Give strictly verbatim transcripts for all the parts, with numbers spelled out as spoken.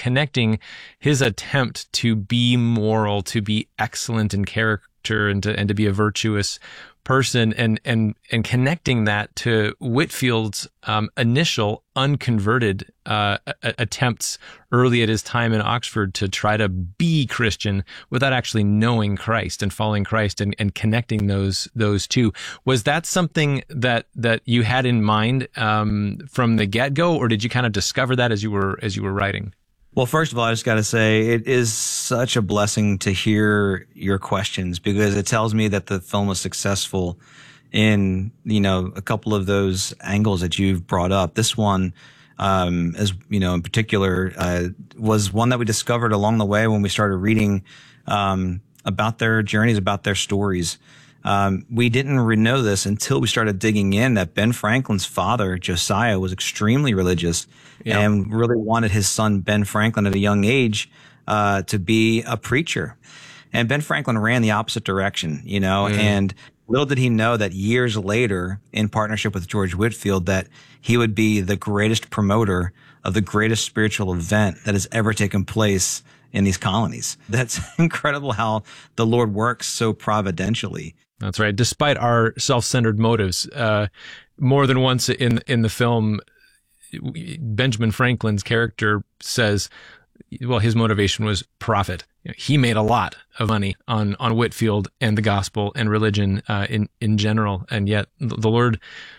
connecting his attempt to be moral, to be excellent in character, and to and to be a virtuous person, and and and connecting that to Whitefield's um, initial unconverted uh, a- attempts early at his time in Oxford to try to be Christian without actually knowing Christ and following Christ, and, and connecting those those two. Was that something that that you had in mind um, from the get-go, or did you kind of discover that as you were as you were writing? Well, first of all, I just got to say it is such a blessing to hear your questions, because it tells me that the film was successful in, you know, a couple of those angles that you've brought up. This one, um, as you know, in particular, uh, was one that we discovered along the way when we started reading, um, about their journeys, about their stories. Um, we didn't re- know this until we started digging in, that Ben Franklin's father, Josiah, was extremely religious, yeah, and really wanted his son, Ben Franklin, at a young age, uh, to be a preacher. And Ben Franklin ran the opposite direction, you know, mm. and little did he know that years later, in partnership with George Whitefield, that he would be the greatest promoter of the greatest spiritual event that has ever taken place in these colonies. That's incredible how the Lord works so providentially. That's right. Despite our self-centered motives, uh, more than once in in the film, Benjamin Franklin's character says, well, his motivation was profit. He made a lot of money on on Whitefield and the gospel and religion uh, in in general, and yet the Lord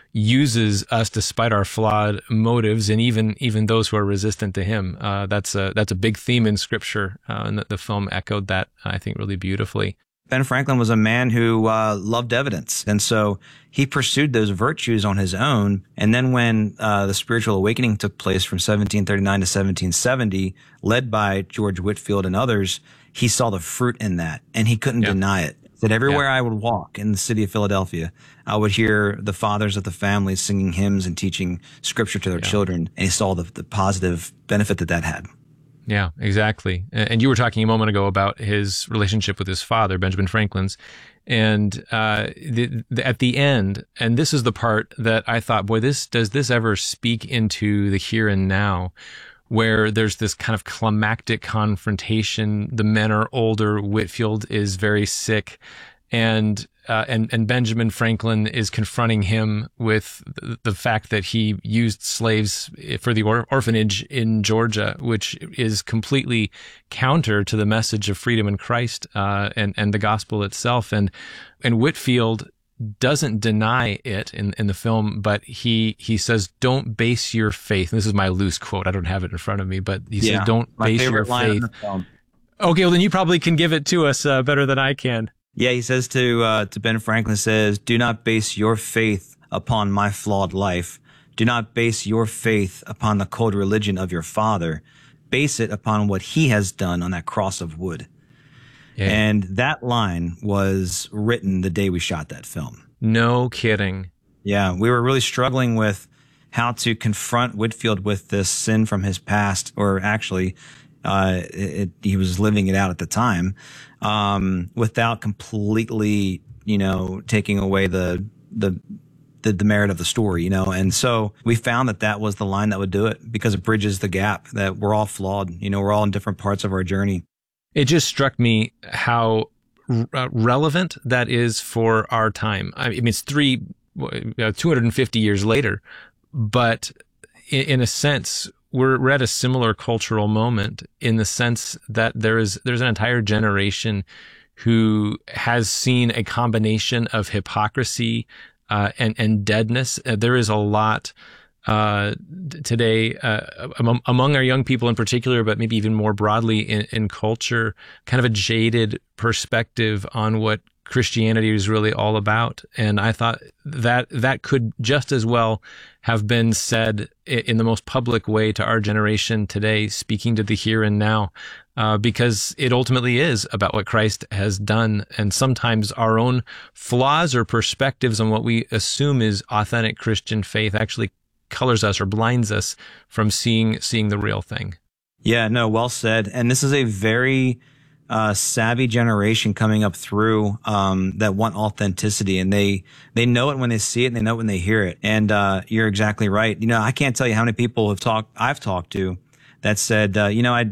uses us despite our flawed motives, and even even those who are resistant to Him. Uh, that's a that's a big theme in Scripture, uh, and the, the film echoed that, I think, really beautifully. Ben Franklin was a man who uh, loved evidence, and so he pursued those virtues on his own. And then when uh, the spiritual awakening took place from seventeen thirty-nine to seventeen seventy, led by George Whitefield and others, he saw the fruit in that, and he couldn't yeah. deny it. That everywhere yeah. I would walk in the city of Philadelphia, I would hear the fathers of the family singing hymns and teaching Scripture to their yeah. children, and he saw the, the positive benefit that that had. Yeah, exactly. And you were talking a moment ago about his relationship with his father, Benjamin Franklin's. And uh, the, the, at the end, and this is the part that I thought, boy, this does this ever speak into the here and now, where there's this kind of climactic confrontation. The men are older. Whitefield is very sick. And uh, and and Benjamin Franklin is confronting him with the fact that he used slaves for the or- orphanage in Georgia, which is completely counter to the message of freedom in Christ uh, and and the gospel itself. And and Whitefield doesn't deny it in, in the film, but he he says, "Don't base your faith." And this is my loose quote. I don't have it in front of me, but he yeah, says, "Don't base your faith." Okay, well then you probably can give it to us uh, better than I can. Yeah, he says to uh, to Ben Franklin, says, "Do not base your faith upon my flawed life. Do not base your faith upon the cold religion of your father. Base it upon what he has done on that cross of wood." Yeah. And that line was written the day we shot that film. No kidding. Yeah, we were really struggling with how to confront Whitefield with this sin from his past, or actually, uh, it, he was living it out at the time. Um, without completely, you know, taking away the, the, the, the merit of the story, you know? And so we found that that was the line that would do it, because it bridges the gap, that we're all flawed. You know, we're all in different parts of our journey. It just struck me how uh, relevant that is for our time. I mean, it's three, uh, two hundred fifty years later, but in, in a sense, We're, we're at a similar cultural moment, in the sense that there is there's an entire generation who has seen a combination of hypocrisy uh, and and deadness. Uh, there is a lot uh, today uh, among, among our young people in particular, but maybe even more broadly in, in culture, kind of a jaded perspective on what Christianity is really all about. And I thought that that could just as well have been said in the most public way to our generation today, speaking to the here and now, uh, because it ultimately is about what Christ has done. And sometimes our own flaws or perspectives on what we assume is authentic Christian faith actually colors us or blinds us from seeing seeing the real thing. Yeah, no, well said. And this is a very Uh, savvy generation coming up through, um, that want authenticity, and they, they know it when they see it, and they know it when they hear it. And, uh, you're exactly right. You know, I can't tell you how many people have talked, I've talked to that said, uh, you know, I